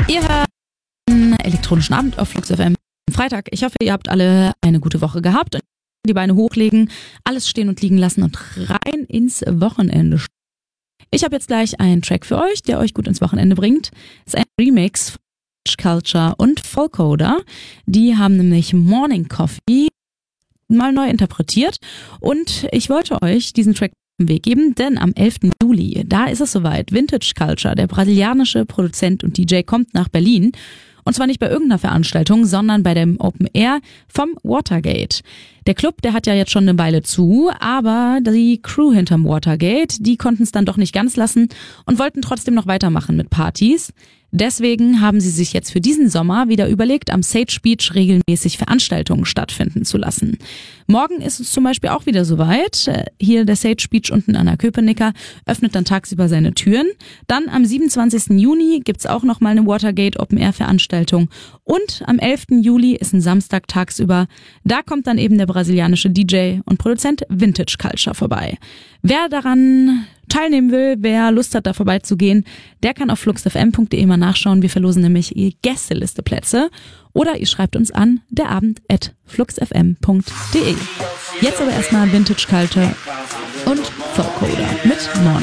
Ihr hört einen elektronischen Abend auf Flux FM. Freitag. Ich hoffe, ihr habt alle eine gute Woche gehabt und die Beine hochlegen, alles stehen und liegen lassen und rein ins Wochenende. Ich habe jetzt gleich einen Track für euch, der euch gut ins Wochenende bringt. Es ist ein Remix von Culture und Vocoder. Die haben nämlich Morning Coffee mal neu interpretiert und ich wollte euch diesen Track auf den Weg geben, denn am 11. Juli, da ist es soweit. Vintage Culture, der brasilianische Produzent und DJ, kommt nach Berlin. Und zwar nicht bei irgendeiner Veranstaltung, sondern bei dem Open Air vom Watergate. Der Club, der hat ja jetzt schon eine Weile zu, aber die Crew hinterm Watergate, die konnten es dann doch nicht ganz lassen und wollten trotzdem noch weitermachen mit Partys. Deswegen haben sie sich jetzt für diesen Sommer wieder überlegt, am Sage Beach regelmäßig Veranstaltungen stattfinden zu lassen. Morgen ist es zum Beispiel auch wieder soweit. Hier der Sage Beach unten an der Köpenicker öffnet dann tagsüber seine Türen. Dann am 27. Juni gibt's auch nochmal eine Watergate Open Air Veranstaltung. Und am 11. Juli ist ein Samstag tagsüber. Da kommt dann eben der brasilianische DJ und Produzent Vintage Culture vorbei. Wer daran teilnehmen will, wer Lust hat, da vorbeizugehen, der kann auf fluxfm.de mal nachschauen. Wir verlosen nämlich Gästelisteplätze. Oder ihr schreibt uns an, derabend@fluxfm.de. Jetzt aber erstmal Vintage Culture und Vocoder mit Morning